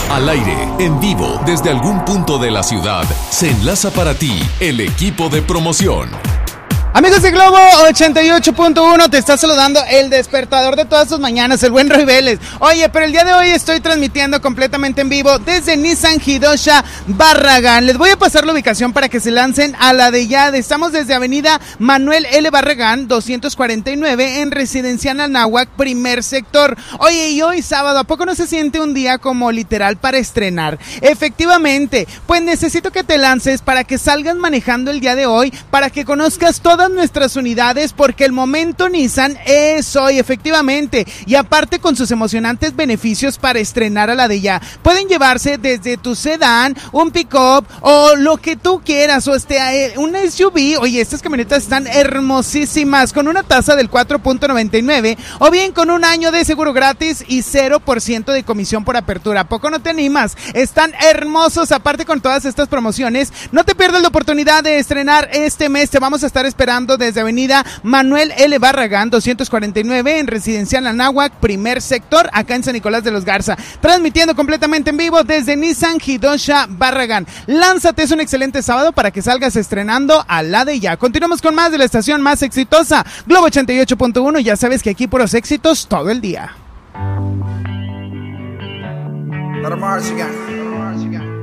Al aire, en vivo, desde algún punto de la ciudad, se enlaza para ti el equipo de promoción. Amigos de Globo 88.1, te está saludando el despertador de todas sus mañanas, el buen Roy Vélez. Oye, pero el día de hoy estoy transmitiendo completamente en vivo desde Nissan Hidosha Barragán. Les voy a pasar la ubicación para que se lancen a la de ya. Estamos desde Avenida Manuel L. Barragán, 249, en Residencial Anáhuac, primer sector. Oye, y hoy sábado, ¿a poco no se siente un día como literal para estrenar? Efectivamente, pues necesito que te lances para que salgas manejando el día de hoy, para que conozcas todas nuestras unidades, porque el momento Nissan es hoy, efectivamente, y aparte con sus emocionantes beneficios para estrenar a la de ya. Pueden llevarse desde tu sedán, un pick-up o lo que tú quieras, o un SUV. Oye, estas camionetas están hermosísimas, con una tasa del 4.99 o bien con un año de seguro gratis y 0% de comisión por apertura. ¿A poco no te animas? Están hermosos, aparte con todas estas promociones. No te pierdas la oportunidad de estrenar este mes. Te vamos a estar esperando desde Avenida Manuel L. Barragán, 249, en Residencial Anáhuac, primer sector, acá en San Nicolás de los Garza. Transmitiendo completamente en vivo desde Nissan Hidosha Barragán. Lánzate, es un excelente sábado para que salgas estrenando a la de ya. Continuamos con más de la estación más exitosa, Globo 88.1. Ya sabes que aquí puros éxitos todo el día. Let 'em march again.